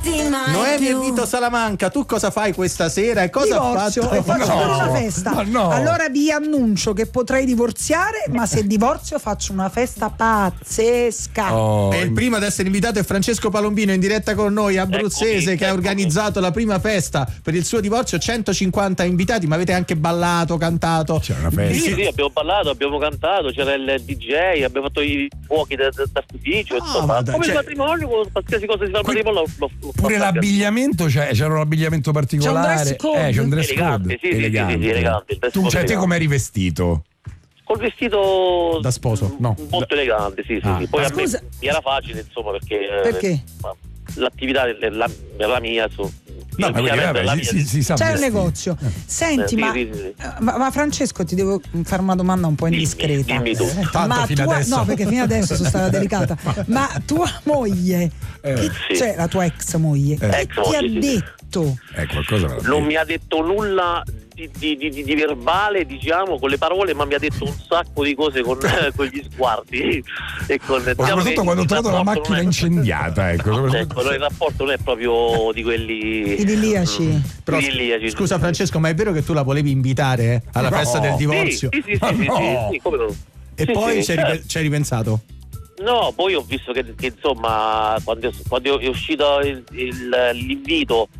Noemi e Vito Salamanca, tu cosa fai questa sera e cosa Divorzio, ha fatto? e faccio pure una festa. no. Allora vi annuncio che potrei divorziare, ma se divorzio faccio una festa pazzesca. Oh, E il primo ad essere invitato è Francesco Palombino, in diretta con noi, abruzzese, che ha organizzato la prima festa per il suo divorzio. 150 invitati, ma avete anche ballato, cantato. C'è una festa. Sì, abbiamo ballato, abbiamo cantato, c'era il DJ, abbiamo fatto i fuochi d'artificio, insomma, dai, come cioè, il matrimonio, qualsiasi cosa si fa al matrimonio l'ho Pure fatto. l'abbigliamento, c'era un abbigliamento particolare. C'è un dress code. C'è un dress code. Elegante, sì, elegante. Il dress Tu, code cioè, te elegante. come eri vestito? Col vestito Da sposo? No. molto elegante, sì. Ah. Poi Ma a me scusa- mi era facile, insomma, Perché? l'attività è la mia, insomma. No, ma Chiaramente la mia. si sa C'è un vestire. negozio. Senti, sì. ma Francesco, ti devo fare una domanda un po' indiscreta. Dimmi tu. Tanto Ma fino adesso. no, perché fino adesso sono stata delicata. Ma tua moglie, Sì. cioè la tua ex moglie, che Ex ti ha moglie, sì. detto? Qualcosa me l'ha Non detto. mi ha detto nulla di verbale, diciamo, con le parole, ma mi ha detto un sacco di cose con gli sguardi e con Soprattutto quando ho trovato la macchina incendiata, ecco. Ecco, il rapporto non è proprio di quelli Idilliaci. Però, idilliaci. scusa Francesco, ma è vero che tu la volevi invitare alla No. festa del divorzio? Sì, no. sì, come no. E Sì, poi sì, ci hai ripensato? No, poi ho visto che insomma quando è uscito l'invito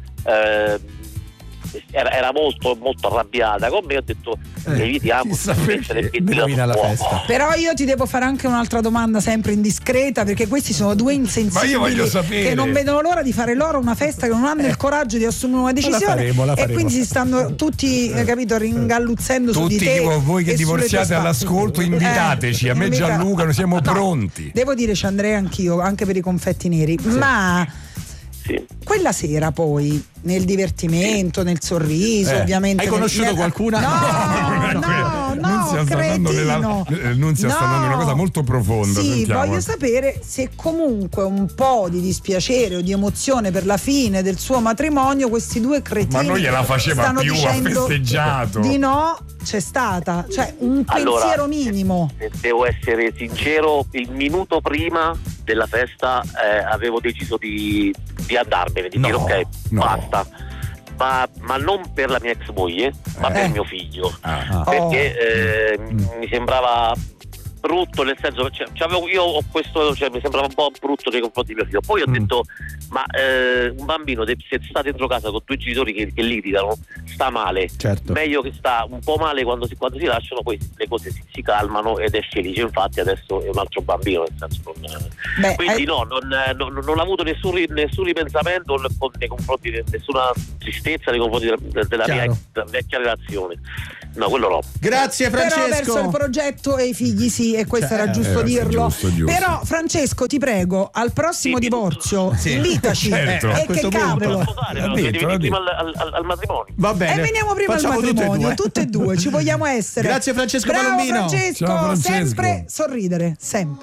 era molto arrabbiata con me, ho detto evitiamo chissà di perché. mettere il piede Rovina la sul festa. fuoco. Però io ti devo fare anche un'altra domanda sempre indiscreta, perché questi sono due insensibili Ma io voglio sapere. che non vedono l'ora di fare loro una festa, che non hanno il coraggio di assumere una decisione, la e faremo. quindi si stanno tutti, capito, ringalluzzendo su di Tutti te. voi che e sulle divorziate tue spalle. all'ascolto, invitateci. A me invita- Gianluca, noi siamo No, pronti. Devo dire, ci andrei anch'io, anche per i confetti neri, ma Sì. quella sera poi nel divertimento, nel sorriso, ovviamente. Hai conosciuto qualcuna? No, Nunzia sta andando cretino. Nunzia sta andando in una cosa molto profonda. Sì, sentiamo. voglio sapere se comunque un po' di dispiacere o di emozione per la fine del suo matrimonio questi due cretini Ma non gliela faceva stanno più, ha dicendo festeggiato. di no, c'è stata, cioè un Allora, pensiero minimo. se devo essere sincero, il minuto prima della festa avevo deciso di andarmene, di No, dire ok, no. basta. Ma non per la mia ex moglie, ma per mio figlio. Perché mi sembrava brutto, nel senso, io ho questo, mi sembrava un po' brutto nei confronti di mio figlio. Poi ho detto, ma un bambino se sta dentro casa con due genitori che litigano, sta male. Certo. Meglio che sta un po' male quando si lasciano, poi le cose si calmano ed è felice. Infatti adesso è un altro bambino, nel senso quindi non ho avuto nessun ripensamento nei confronti di nessuna tristezza nei confronti della mia Chiaro. vecchia relazione. No, quello no. Grazie Però verso il Francesco. progetto e i figli sì, e questo era giusto dirlo. giusto. Però Francesco, ti prego, al prossimo Sì, divorzio sì. invitaci. Certo. A E che questo punto. cavolo. Posso fare, però, detto, devi l'ha venire detto. prima al matrimonio. Va bene. E veniamo prima al Facciamo matrimonio, tutte e due, ci vogliamo essere. Grazie Francesco Bravo Palombino. Francesco, Ciao, Francesco. sempre sorridere, sempre.